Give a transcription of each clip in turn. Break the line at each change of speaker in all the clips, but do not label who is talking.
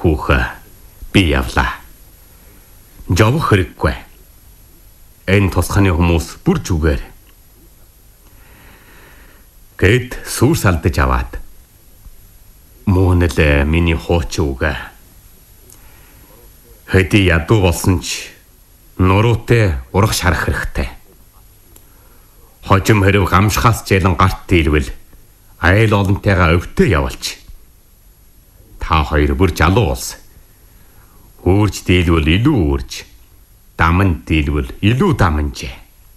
Хүүхэ, би явлаа. Жовох хэрэггүй. Энэ тусганы хүмүүс бүр зүгээр. Гэт сүрс алдаж аваад. Мөнэл миний хуучин үгэ. Хэдий ядуу болсон ч нуруутай урах шарах хэрэгтэй. Хожим хэрэг гамшихаас жэлэн гарт дийлвэл айл олонтойгоо өвтөө явуулч. Та хоёр бүр жалуу улс. Үрж дийлвэл илүү үрж. Даман дийлвэл илүү даманжээ.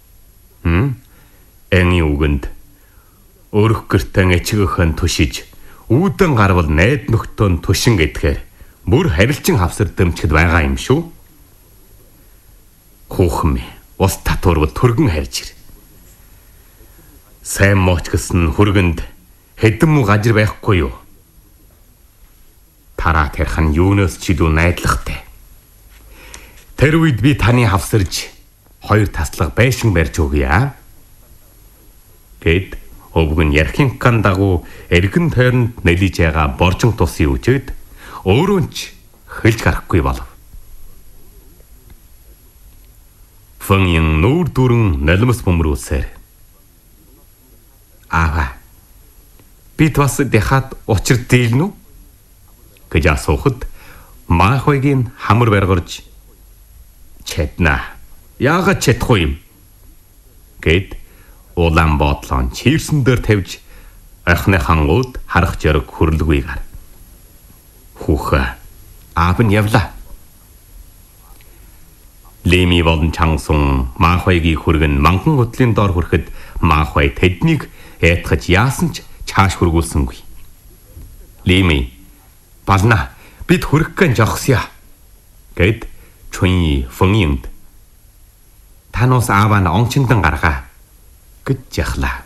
Эний үгэнд өрх гэртэн эчгөхөн түшиж үүдэн гарвал найд нөхтөн түшин гэдгээр бүр харилчин хавсар дөмчгд байгаа юм шүү. Хүүхэн ус татварвал түргэн харж ир. Сайн моч гэсэн хүргэнд хэдэн муу гажир байхгүй юу? Тараа тэрх нь юунаас ч илүү найдлагатай. Тэр үед би таны хавсарж хоёр таслаг байшин барьж өгье. Гэт өвгөн ярхинкан дагуу эргэн тойронд нэлиж байгаа боржин тусын үжид өөрөө ч хэлж гарахгүй болов. Фэнгийн нүүр дүрэн нулимс бөмрүүлсээр. Аава. Бид бас дэхад учир дийлнү? Гэж асуухад Маахойгийн хамар баргарч чадна. Яагаад чадахгүй юм? Гэт улаан бодлон чирсэн дээр тавьж ахныхан ууд харах жөрөг хөрлөгүй гар. Хүүхэ, аав нь явлаа. Леми болон чангсун Маахойгийн хүргэн манхан хөтлийн доор хүрэхэд Маахой тэднийг яатгаж яасан ч чааш хүргүүлсэнгүй. Леми, бална, бид хүрхгэн жогсъя. Гэд Чүньи Фэнgyинд танаас ааваа ончиндан гаргаа гэж яхлаа.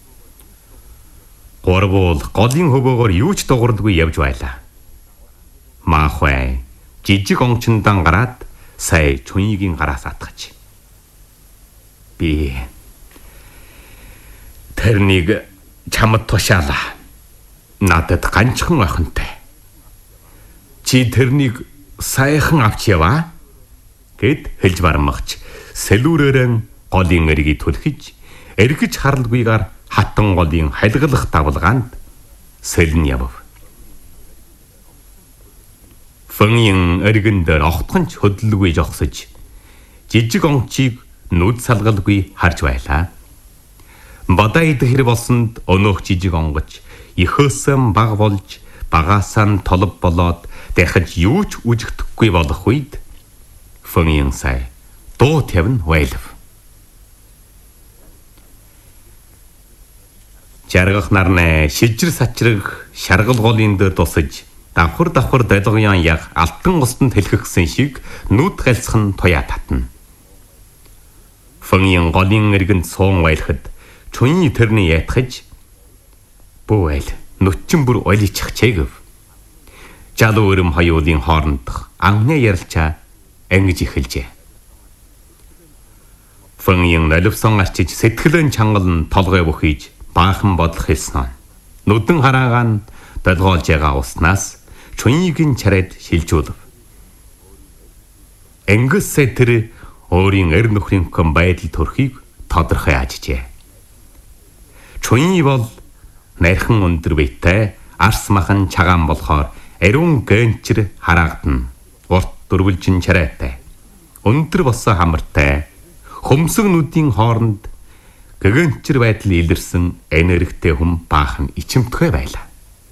Горбол голын хөвөөгөр юу ч дууралгүй явж байлаа. Маахой жижиг ончиндан гараад сая Чүньигийн гараас атгаж. Би тэрнийг чамд тушаалаа. Надад ганцхан охинтой. Чи тэрнийг сайхан авч яваа. Гэд хэлж бармагч сэлүүрээрэн голын эргийг түлхэж эргэж харалгүйгээр хатан голын халгалах давлгаанд сэлэн явв. Фэнгийн эргэн дээр огтхонч хөдлөлгүй жогсож жижиг онцыг нүд салгалгүй харж байлаа. Бадаа идэх хэрэг болсонд өнөөх жижиг онгоч ихөөсөн баг болж багаасаа толб болоод дахиж юу ч үжигдэхгүй болох үед Фэнгийн сая дуу тавин байлав. Жаргах нарны шижир сачраг шаргал голын дээр тусаж давхар долгоён яг алтан устанд хэлхэгсэн шиг нүд галцхан туяа татна. Фэнгийн голын эргэнд суун байлахад Чүньи тэрний яатгаж бүүл нүчин бүр оличих чэгэв. Жалуу өрөм хоёулын хоорондох анхны ярилцаа ангиж эхэлжээ. Фэнгийн налвсан арчиж сэтгэлэн чангалн толгой бүхийж баахан бодлох хэлсэн. Нүдэн хараагаа нь долгоолж байгаа уснаас Чүньигийн чарайд шилжүүлв. Ангисээ тэр өөрийн эр нөхрийн байдал төрхийг тодорхой ажжээ. Чүньи бол найрхан өндөр биетэй арс махан чагаан болохоор ариун гэнчэр хараагдана. Урт дөрвөлжин чарайтай. Өндөр босон хамартай. Хөмсөг нүдийн хооронд гэгэнчэр байдал илэрсэн энергтэй хүм баахан ичимтгэй байлаа.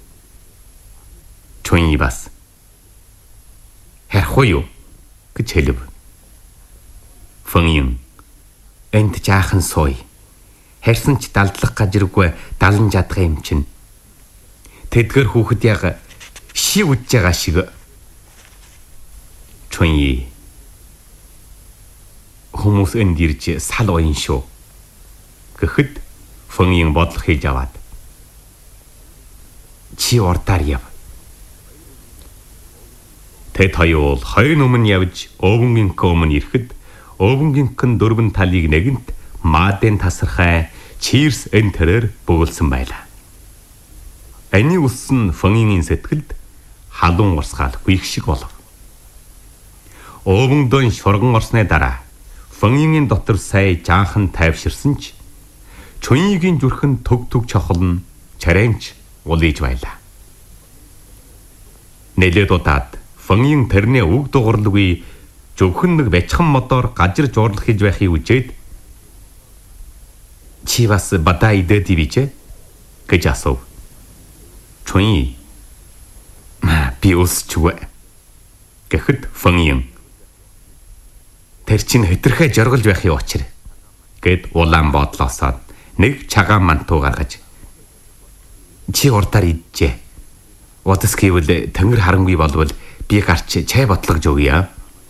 Чүньи бас харахгүй юу гэж хэлв. Фэнгийн энд жаахан сууя. Харсан ч далдлах гажиргүй далан жадгаа юм чинь. Тэдгэр хүүхэд яг шив үдж байгаа шиг. Чүньи хүмүүс энд ирж сал уян шүү. Гэхэд Фэнгийн бодлого хийж аваад чи урдаар яв. Тэд хоёул хоёр өмнө явж өвөнгөнх өмнө ирэхэд өвөнгөнх дөрвөн талыг нэгэнт маадын тасархай чирс энтерээр бөглсөн байлаа. Ани үссэн Фэнгийн сэтгэлд халуун урсгаалгүй их шиг болов. Өвөндөн шурган орсны дараа Фэнгийн дотор сая жаахан тайвширсан ч Чуньигийн зүрхэн төг чохолн чарэмч улиж байлаа. Нэлээд удаад Фэнгийн тэрний үг дугарлгүй зөвхөн нэг бяцхан мотор гажир жуурлах гэж байхыг үжээд чи бас бадаа идээд ивэж гэж асуув. Чуньи би өсчвэ гэхэд Фэнгийн тэр чинь хэтэрхэй жорголж байхын учир гэд улаан бодлоосоод нэг чагаан мантуу гаргаж чи урдаар иджээ. Удас гэвэл тэнгэр харангүй болвол би гарч чай ботлогж өгье.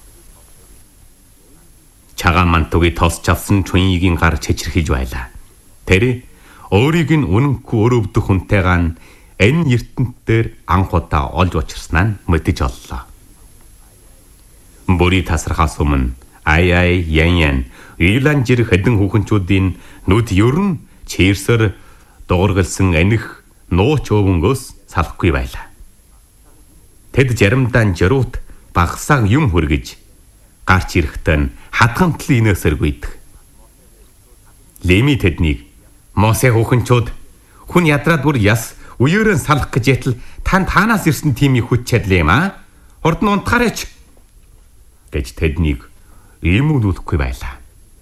Чагаан мантуугийн тосч авсан Чуньигийн гар чичирхиж байлаа. Тэр өөрийг нь үнэнгүй өрөвдөх хүнтэйгаан энэ ертөнт дээр анх удаа олж учирснаа нь мэдэж оллоо. Бори тасархаас өмнө ай ян Ирланд жирэх хэдэн хүүхэнчүүдийн нүд ерөн чирсэр дуургалсан аних нууч өвөнгөөс салахгүй байлаа. Тэд жаримдаан жируут багсааг юм хүргэж гарч ирэхдээ нь хадгантал инээсэр гүйдэг. Леми тэднийг Мосе хүүхэнчүүд хүн ядраад бүр яс үеэрэн салах гэж ятал танаас ирсэн тимийг хүч чадлаа юм аа. Урд нь унтахаарч гэж тэднийг иймүүлэхгүй байлаа.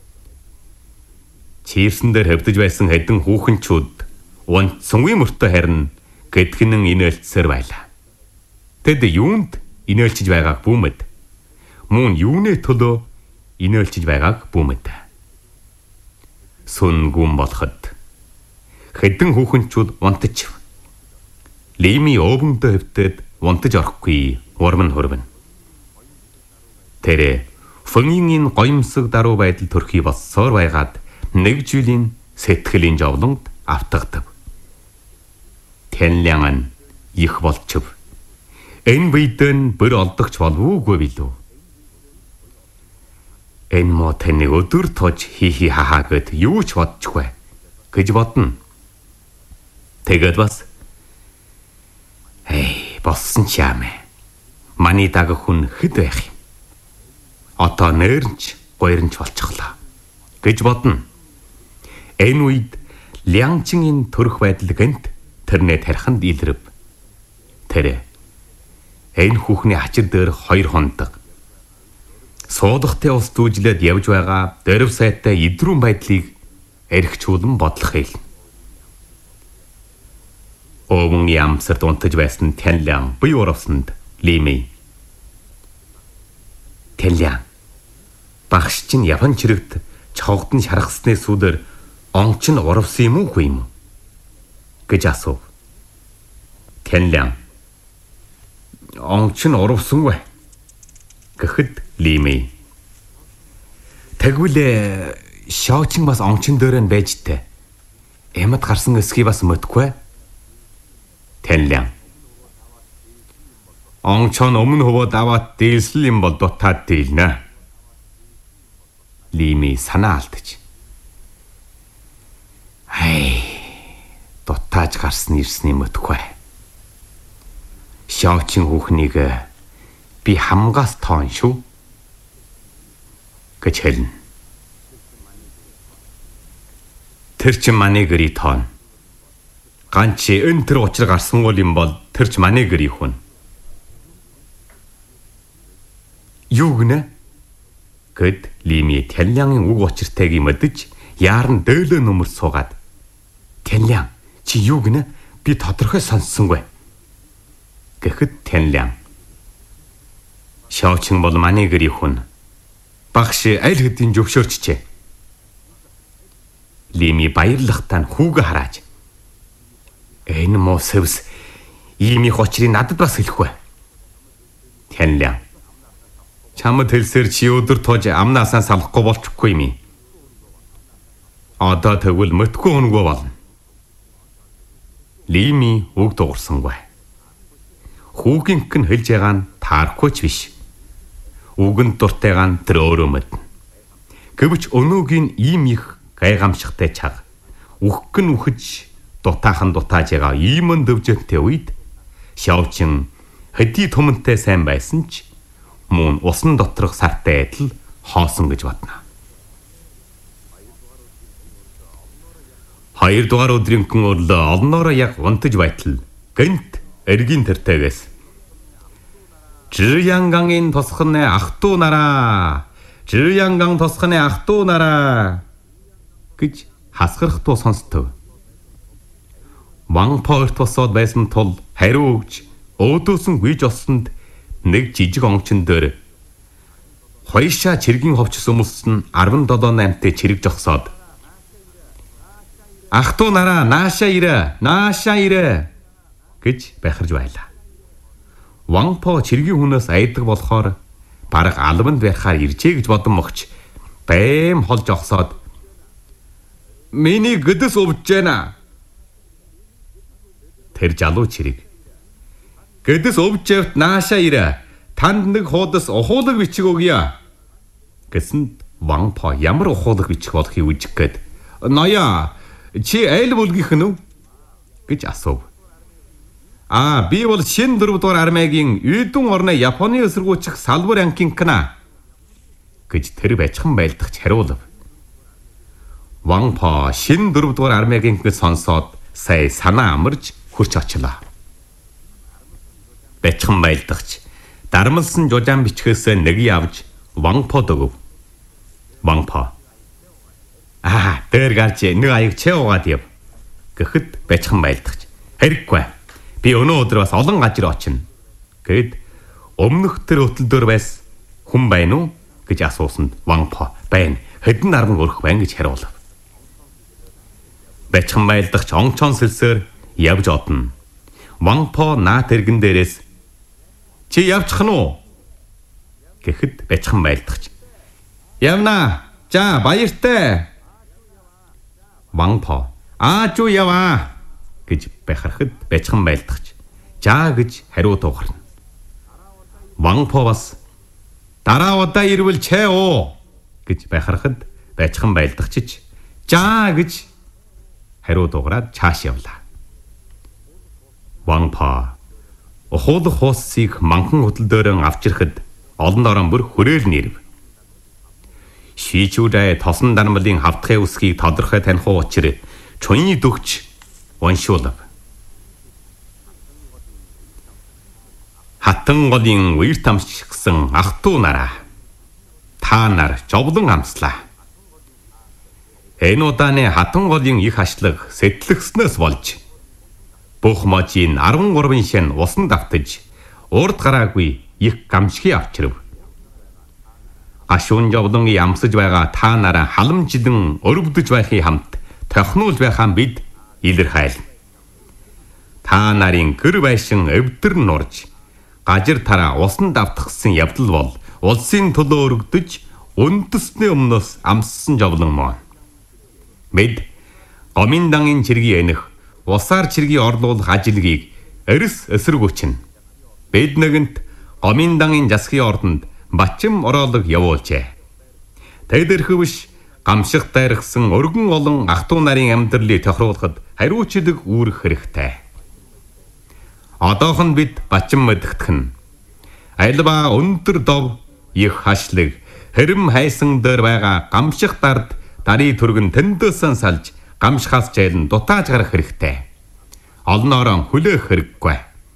Чирсэн дээр хөвдөж байсан хэдэн хүүхэнчүүд унтсангүй мөртөө харин гэдгэнэн инээлцсээр байлаа. Тэд юунд инээлчж байгааг бүүмэд. Мөн юунэ төлөө инээлчж байгааг бүүмэд. Сүнгүн болоход хэдэн хүүхэнчүүд унтаж Леми өвөндөө хөвдөд унтаж орохгүй урам нь хөрвөн. Тэр Фэнгийн гоёмсог даруй байдал төрхий болсоор байгаад нэг жилийн сэтгэлийн жовлонд автагдав. Тянлян нь их болчв. Энэ бидэн бүр олдогч болвоогүй билүү. Энэ мо таны өдөр тож хихи хахаа гэд юу ч бодчихгүй гэж бодно. Тэгээд бас болсон ч яамэ. Маний дагах хүн хэд байх юм. Одоо нэрнч гоёрнч болчихлоо гэж бодно. Энэ үед Лянчингийн төрөх байдал гэнт тэрнээ тархинд илрэв. Тэр энэ хүүхний ачир дээр 2 хондог суудахтай ус дүүжлээд явж байгаа дөрв сайтай идрүүн байдлыг эргчүүлэн бодлох хэл. Өвөн ямсарт унтаж байсан Тянлян бие уравсанд Леми. Тянлян багш чинь Япон чирэгт чогдон шаргасны сүдэр онч нь уравсан юм уу үгүй юм гэж асуув. Тянлян онч нь уравсангүй гэхэд Леми тэгвэл шоочин бас ончин дээр нь байж тээ. Эмэд гарсан эсхий бас мэдгүй. Тянлян ончон өмнө хөвөд аваад дийлсэл юм бол дутаад дийлнэ. Леми санаа алдаж. Дутааж гарсан ирсний мэдгүй. Шоочин хүүхнийг би хамгаас тоон шүү гэж хэлнэ. Тэр ч манай гэрий тоон. Ганчи энэ тэр учир гарсан юм бол тэр ч манай гэрий хүн. Юу гэнэ? Гэд Леми Тянлян үг учиртайг мэдэж яарн дөөлөө нөмөр суугаад Тянлян чи юу гэнэ? Би тодорхой сонссонгүй. Гэхэд Тянлян шоочин бол манай гэрий хүн. Багш аль хэдийн зөвшөөрчжээ. Леми баярлахтаа хүүгээ харааж. Энэ муу сэвс ийм их очрыг надад бас хэлэхгүй. Тянлян чамд хэлсээр чи өдөр тож амнаасаа салахгүй болчихгүй юм. Одоо тэгвэл мэдгүй хөнгөө болно. Леми үг дуурсангүй. Хүүгийнх нь хэлж байгаа нь таарахгүй ч биш. Үгэнд дуртайгаа нь тэр өөрөө мэднэ. Гэвч өнөөгийн ийм их гайхамшигтай чаг үхэх нь үхэж дутаахан дутааж байгаа ийм дэвжэнтэй үед шавчин хэдий түмэнтэй сайн байсан ч мөн усан доторх сартай адил хоосон гэж бодно. 2 дугаар өдрийнхэн өрлөө олноороо яг унтаж байтал гэнт эргийн тэртэгээс Жиянгангийн тосхны ах トゥ нараа, Жиянган тосхны ах トゥ нараа гэж хасгарах туу сонстов. Ванпоорт босоод байсан тул хариу өгж өөдөөсөн гүйж олсонд нэг жижиг онгчин дээр хоёшаа чиргийн ховчс өмөлсөн 17 намтай чирэг жогсоод ах トゥ нараа наашаа ирээ гэж байхарж байлаа. Ванпо чиргийн хүнээс айдаг болохоор бараг албанд байхаар иржээ гэж бодон мөгч бэм хол жогсоод миний гэдэс өвж байна. Тэр жалуу чирэг гэдэс өвж явт наашаа ирээ. Танд нэг хуудас ухуулаг бичих өгье гэсэнд Ванпо ямар ухуулаг бичих болохыг үжих гээд ноёо чи айл бүлгийнх нь үү гэж асуув. Би бол шинэ 4 дугаар армейгийн Үйдэн орны Японы эсэргүүцэх салбар ангийн кна гэж тэр бачхан байлдагч хариулав. Ванпо шинэ 4 дугаар армейгийн сонсоод сая санаа амарж хурч очлоо. Бачхан байлдагч дармалсан жужаан бичгээс нэг явж Ванпод өгөв. Ванпо дээр гарч нэг аяг чэвгаад яв гэхэд бачхан байлдагч хэрэггүй. Би өнөө өдөр бас олон газар очино гэд өмнөх тэр хөтөлдөр байс хүн байна уу гэж асуусанд Ванпо байна. Хэдэн наран өрөх байна гэж хариулав. Бачхан байлдагч онгчон сэлсээр явж одно. Ванпо наа тэргэн дээрээс чи явчих нь уу гэхэд бачхан байлдагч явна. За баяртай. Ванпо чүү яваа гэж байхарахад бачхан байлдагч жаа гэж хариу туугарна. Ванпо бас дараа удаа ирвэл чэо гэж байхарахад бачхан байлдагч ч жаа гэж хариу туугараад чааш явлаа. Ванпо ухуулах хуусыг манхан хөдөлдөөрөн авч ирэхэд олон орон бүр хүрээл нэрв. Шийчүүрээ тосон дармлын хавтгай үсгийг тодорхой таних учраа чуйны дөгч уншуулав. Хатан голын үер тамшигсан ах トゥ нараа та нар жовлон амслаа. Энэ удааны хатан голын их ашлаг сэтлэгснээс болж бүх можийн 13 шин усан давтаж урд гараагүй их гамшигын авчирв. Гашуун жовлон ямсаж байгаа та нараа халамжлан өрөвдөж байхын хамт тохнуулж байхаан бид илэрхайлна. Та нарын гэр байшин өвдөр нурж гажир тараа усан давтгсан явдал бол улсын төлөө өргөдөж үндэсний өмнөөс амссан жовлон мөн. Мэд гоминдангийн чиргийн энэх усаар чиргийн орлуулах ажилгийг эрс эсэргүүчнэ. Бид нэгэнт гоминдангийн засгийн ордонд бачим ороолог явуулжээ. Тэдэрхүү биш гамших дайргсан өргөн олон ах トゥ нарын амьдралыг тохируулахад хариуцлага үүрэх хэрэгтэй. Одоохон бид бачим мэдгэтгэх нь альва өндөр дов их хашлаг хэрэм хайсан дээр байгаа гамших дард дарий түргэн тэндөөсөн салж гамшихаас жайлан дутааж гарах хэрэгтэй. Олноороо хүлээх хэрэггүй.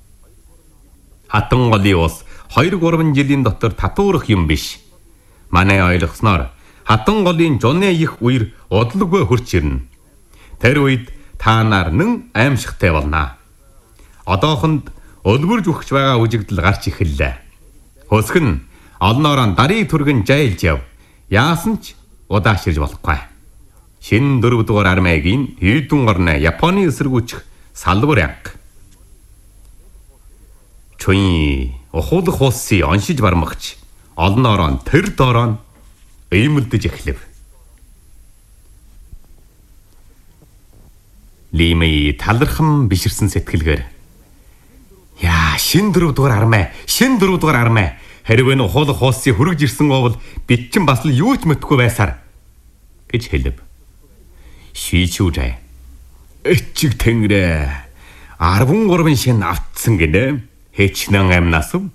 Хатан голын ус 2-3 жилийн дотор татуурах юм биш. Манай ойлгосноор хатан голын жуны их үер удлаггүй хурч ирнэ. Тэр үед та нар нэн аимшигтай болно. Одоохонд өлбөрж өгч байгаа үжигдэл гарч эхэллээ. Хөсг нь олноороо дарий түргэн жайлж яв. Яасан ч удааширж болохгүй. Шинэ 4 дугаар армейгийн Үйдэн орны Японы эсэргүүцэх салбар анги. Чуй ухуулах хуусыг оншиж бармагч олноороо тэр доороо иймэлдэж эхлэв. Лимей талархам биширсэн сэтгэлгээр шин 4 дугаар армей хэрвээ энэ ухуулах хуусыг хүргэж ирсэн бол бид чинь бас л юу ч мэдхгүй байсаар гэж хэлв. Шийчүүрээ эчиг тэнгэрэ 13 шин автсан гинэ. Хэчнэн амнасв